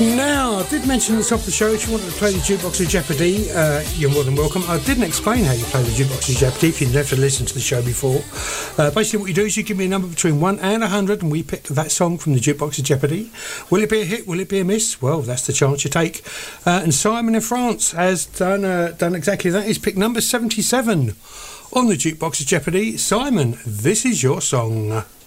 Now, I did mention at the top of the show, if you wanted to play the Jukebox of Jeopardy, you're more than welcome. I didn't explain how you play the Jukebox of Jeopardy if you'd never listened to the show before. Basically, what you do is you give me a number between 1 and 100, and we pick that song from the Jukebox of Jeopardy. Will it be a hit? Will it be a miss? Well, that's the chance you take. And Simon in France has done exactly that. He's picked number 77 on the Jukebox of Jeopardy. Simon, this is your song.